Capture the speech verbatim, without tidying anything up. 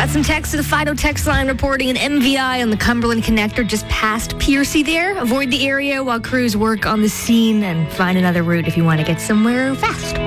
Got some text to the Fido text line reporting an M V I on the Cumberland Connector just past Piercy there. Avoid the area while crews work on the scene and find another route if you want to get somewhere fast.